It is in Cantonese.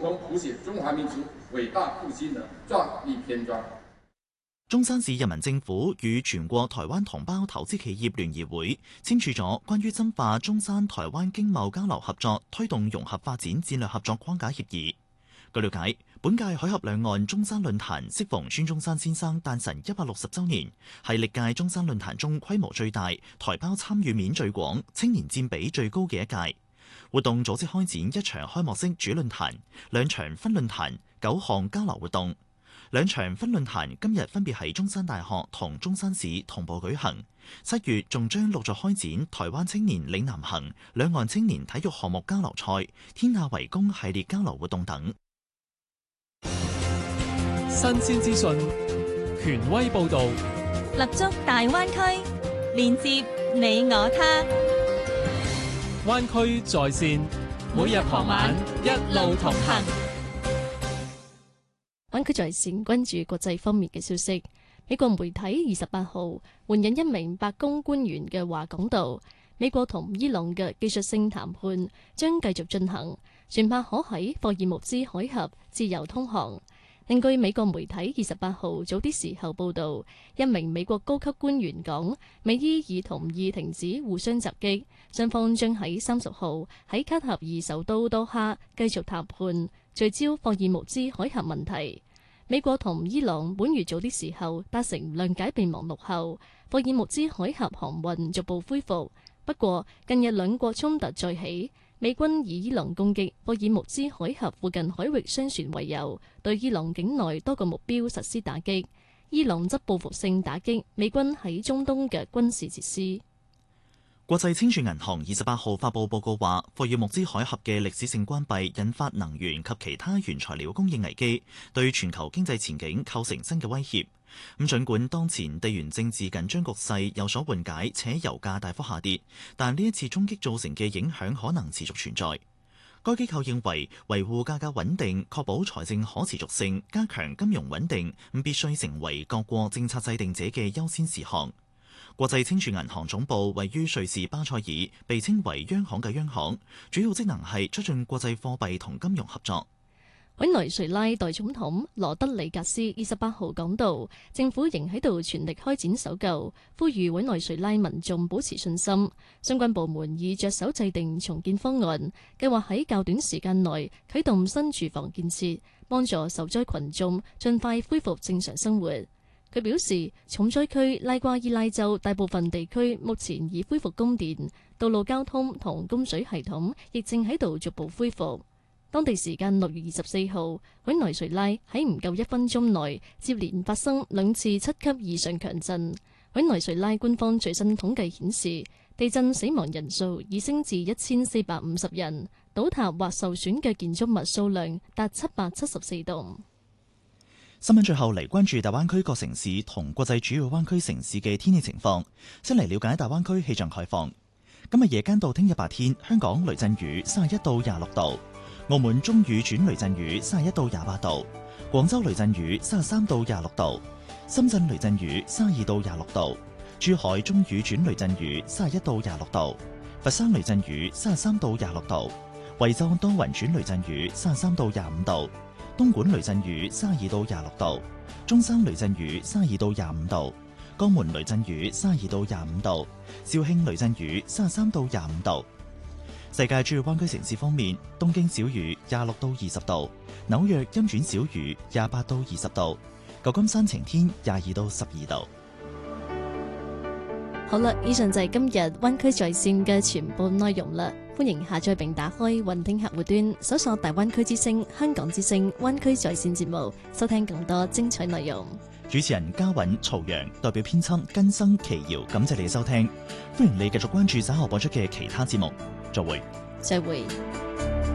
同谱寫中華民族偉大復興的壯麗篇章。 中山市人民政府與全國台灣同胞投資企業聯誼會簽署咗關於深化中山台灣經貿交流合作、推動融合發展戰略合作框架協議。據了解，本屆海峽兩岸中山論壇適逢孫中山先生誕辰160週年，係歷屆中山論壇中規模最大、台胞參與面最廣、青年佔比最高嘅一屆。活動組織開展一場開幕式主論壇、兩場分論壇、9項交流活動。兩場分論壇今日分別喺中山大學同中山市同步舉行。7月仲將陸續開展台灣青年嶺南行、兩岸青年體育項目交流賽、天下為公系列交流活動等。 新鮮資訊，權威報導， 立足大灣區，連接你我他。 灣區在線，每日傍晚一路同行。 灣區在線關注國際方面嘅消息。美國媒體28號援引一名白宮官員嘅話講道，美國同伊朗嘅技術性談判將繼續進行，船舶可喺霍爾木茲海峽自由通航。另據美國媒體28號早啲時候報導，一名美國高級官員講，美伊已同意停止互相襲擊，雙方將喺30號喺卡塔爾首都多哈繼續談判，聚焦霍爾木茲海峽問題。美國同伊朗本月早啲時候達成諒解備忘錄後，霍爾木茲海峽航運逐步恢復。不過近日兩國衝突再起，美軍以伊朗攻擊霍爾木茲海峽附近海域商船為由，對伊朗境內多個目標實施打擊。伊朗則報復性打擊美軍喺中東嘅軍事設施。 國際清算銀行28號發布報告話，霍爾木茲海峽嘅歷史性關閉引發能源及其他原材料供應危機，對全球經濟前景構成新嘅威脅。儘管當前地緣政治緊張局勢有所緩解，且油價大幅下跌，但呢一次衝擊造成嘅影響可能持續存在。該機構認為，維護價格穩定、確保財政可持續性、加強金融穩定，必須成為各國政策制定者嘅優先事項。國際清算銀行總部位於瑞士巴塞爾，被稱為央行嘅央行，主要職能係促進國際貨幣同金融合作。 委內瑞拉代總統羅德里格斯28號講道，政府仍喺度全力開展搜救，呼籲委內瑞拉民眾保持信心。相關部門已着手制定重建方案，計劃喺較短時間內啟動新住房建設，幫助受災群眾盡快恢復正常生活。佢表示，重災區拉瓜伊拉州大部分地區目前已恢復供電，道路交通同供水系統亦正喺度逐步恢復。當地時間6月24號，委內瑞拉喺唔夠1分鐘內接連發生2次7級以上強震。委內瑞拉官方最新統計顯示，地震死亡人數已升至1450人，倒塌或受損嘅建築物數量達774棟。 新聞最後嚟關注大灣區各城市同國際主要灣區城市嘅天氣情況。先嚟了解大灣區氣象概況。今日夜間到聽日白天，香港雷陣雨31到26度，澳門中雨轉雷陣雨31到28度，廣州雷陣雨33到26度，深圳雷陣雨32到26度，珠海中雨轉雷陣雨31到26度，佛山雷陣雨33到26度，惠州多雲轉雷陣雨33到25度，東莞雷陣雨32到26度，中山雷陣雨32到25度，江門雷陣雨32到25度，肇慶雷陣雨33到25度。世界主要灣區城市方面，東京小雨26到20度，紐約陰轉小雨28到20度，舊金山晴天22到12度。 好啦，以上就係今日灣區在線嘅全部內容啦。歡迎下載並打開雲聽客戶端，搜索大灣區之聲、香港之聲、灣區在線節目，收聽更多精彩內容。 主持人嘉韻、曹陽，代表編輯根生、奇瑤，感謝你嘅收聽。歡迎你繼續關注稍後播出嘅其他節目。再會。